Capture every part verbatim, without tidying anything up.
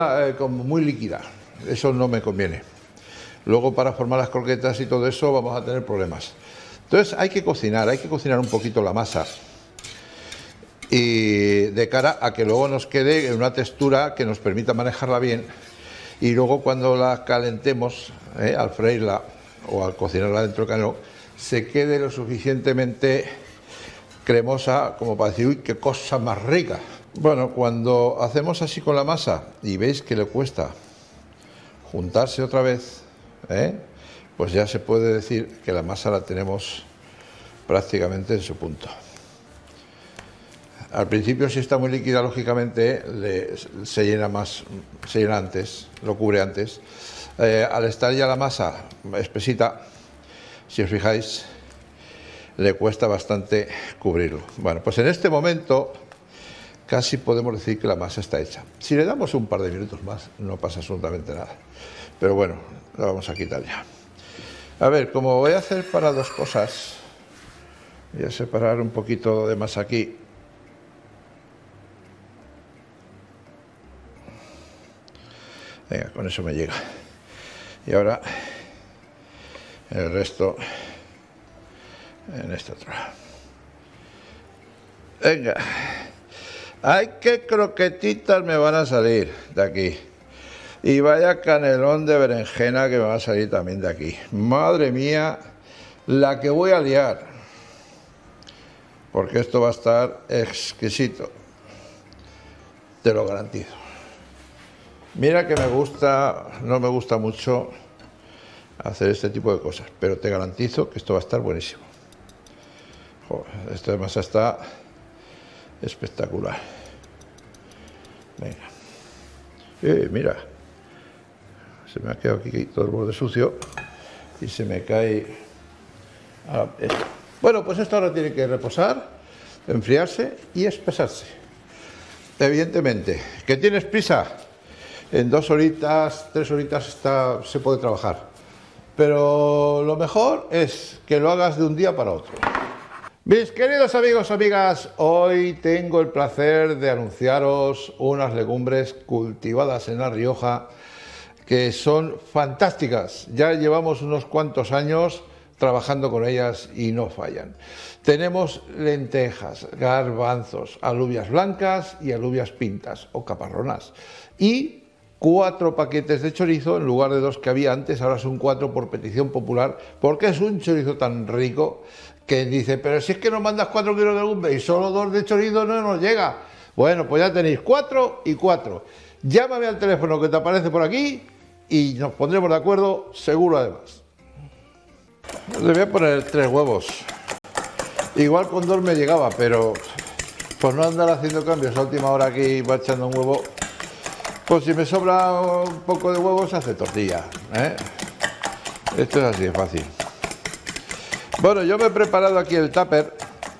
eh, como muy líquida, eso no me conviene. Luego para formar las croquetas y todo eso vamos a tener problemas. Entonces hay que cocinar, hay que cocinar un poquito la masa, y de cara a que luego nos quede en una textura que nos permita manejarla bien, y luego cuando la calentemos, eh, al freírla o al cocinarla dentro del canelo, se quede lo suficientemente cremosa como para decir, uy, qué cosa más rica. Bueno, cuando hacemos así con la masa y veis que le cuesta juntarse otra vez, ¿eh? pues ya se puede decir que la masa la tenemos prácticamente en su punto. Al principio, si está muy líquida, lógicamente le, se llena más, se llena antes, lo cubre antes. Eh, al estar ya la masa espesita, si os fijáis, le cuesta bastante cubrirlo. Bueno, pues en este momento casi podemos decir que la masa está hecha. Si le damos un par de minutos más, no pasa absolutamente nada. Pero bueno, la vamos a quitar ya. A ver, como voy a hacer para dos cosas, voy a separar un poquito de masa aquí. Venga, con eso me llega. Y ahora el resto en esta otra. Venga. ¡Ay, qué croquetitas me van a salir de aquí! Y vaya canelón de berenjena que me va a salir también de aquí. Madre mía, la que voy a liar. Porque esto va a estar exquisito. Te lo garantizo. Mira que me gusta, no me gusta mucho hacer este tipo de cosas, pero te garantizo que esto va a estar buenísimo. Joder, esta masa está espectacular. Venga. Eh, mira. Se me ha quedado aquí todo el borde sucio y se me cae. Ah, esto. Bueno, pues esto ahora tiene que reposar, enfriarse y espesarse. Evidentemente, ¿que tienes prisa? En dos horitas, tres horitas está, se puede trabajar. Pero lo mejor es que lo hagas de un día para otro. Mis queridos amigos, amigas, hoy tengo el placer de anunciaros unas legumbres cultivadas en La Rioja que son fantásticas. Ya llevamos unos cuantos años trabajando con ellas y no fallan. Tenemos lentejas, garbanzos, alubias blancas y alubias pintas o caparronas. Y cuatro paquetes de chorizo en lugar de dos que había antes, ahora son cuatro por petición popular, porque es un chorizo tan rico que dice, pero si es que nos mandas cuatro kilos de legumbre y solo dos de chorizo no nos llega. Bueno, pues ya tenéis cuatro y cuatro. Llámame al teléfono que te aparece por aquí y nos pondremos de acuerdo, seguro además. Le voy a poner tres huevos. Igual con dos me llegaba, pero por no andar haciendo cambios a última hora aquí va echando un huevo, pues si me sobra un poco de huevos se hace tortilla, ¿eh? Esto es así de fácil. Bueno, yo me he preparado aquí el tupper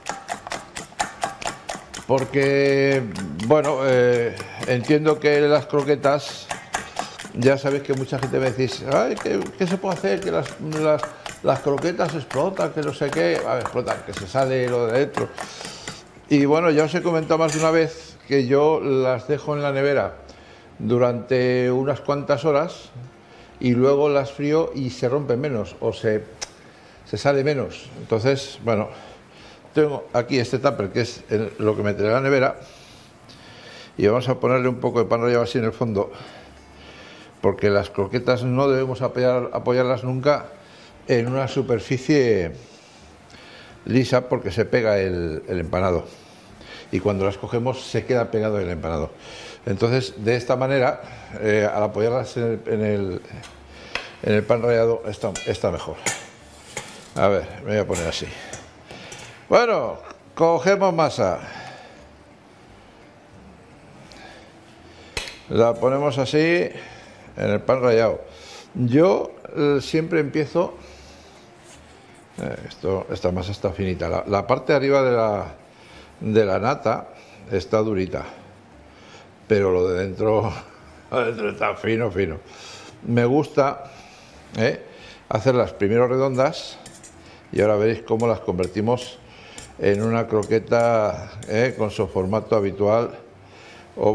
porque, bueno, eh, entiendo que las croquetas, ya sabéis que mucha gente me dice, ay, ¿qué, qué se puede hacer? Que las, las, las croquetas explotan, que no sé qué, a ver, explotan, que se sale lo de dentro. Y bueno, ya os he comentado más de una vez que yo las dejo en la nevera durante unas cuantas horas y luego las frío y se rompen menos o se, se sale menos. Entonces, bueno, tengo aquí este tupper que es el, lo que meteré en la nevera, y vamos a ponerle un poco de pan rallado así en el fondo, porque las croquetas no debemos apoyar, apoyarlas nunca en una superficie lisa porque se pega el, el empanado y cuando las cogemos se queda pegado el empanado. Entonces, de esta manera, eh, al apoyarlas en el, en el, en el pan rallado está, está mejor. A ver, me voy a poner así. Bueno, cogemos masa, la ponemos así en el pan rallado. Yo eh, siempre empiezo, eh, esto, esta masa está finita, la, la parte de arriba de la, de la nata está durita, pero lo de dentro, lo de dentro está fino, fino. Me gusta eh, hacerlas primero redondas y ahora veréis cómo las convertimos en una croqueta eh, con su formato habitual